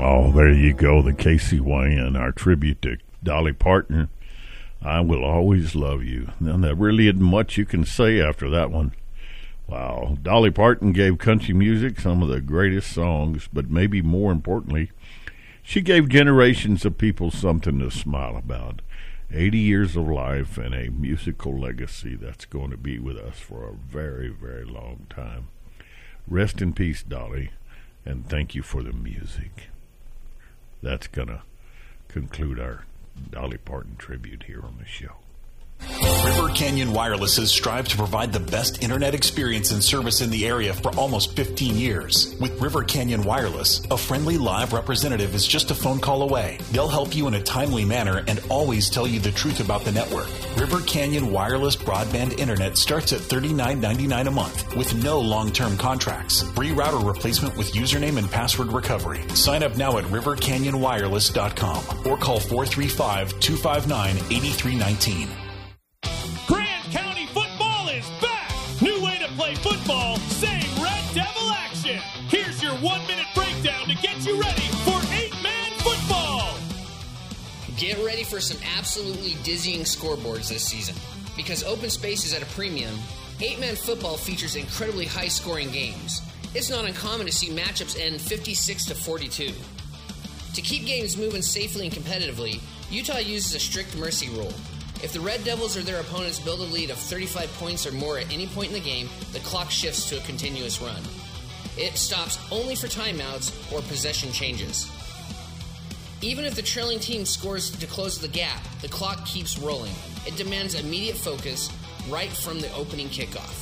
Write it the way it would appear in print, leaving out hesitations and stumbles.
Oh, there you go, the KCYN, our tribute to Dolly Parton. I Will Always Love You. Now, there really isn't much you can say after that one. Wow. Dolly Parton gave country music some of the greatest songs, but maybe more importantly, she gave generations of people something to smile about. 80 years of life and a musical legacy that's going to be with us for a very, very long time. Rest in peace, Dolly, and thank you for the music. That's going to conclude our Dolly Parton tribute here on the show. River Canyon Wireless strive to provide the best internet experience and service in the area for almost 15 years. With River Canyon Wireless, a friendly live representative is just a phone call away. They'll help you in a timely manner and always tell you the truth about the network. River Canyon Wireless broadband internet starts at $39.99 a month with no long-term contracts. Free router replacement with username and password recovery. Sign up now at rivercanyonwireless.com or call 435-259-8319. Grand County football is back! New way to play football, same Red Devil action! Here's your 1-minute breakdown to get you ready for 8-man football! Get ready for some absolutely dizzying scoreboards this season. Because open space is at a premium, 8-man football features incredibly high-scoring games. It's not uncommon to see matchups end 56-42. To keep games moving safely and competitively, Utah uses a strict mercy rule. If the Red Devils or their opponents build a lead of 35 points or more at any point in the game, the clock shifts to a continuous run. It stops only for timeouts or possession changes. Even if the trailing team scores to close the gap, the clock keeps rolling. It demands immediate focus right from the opening kickoff.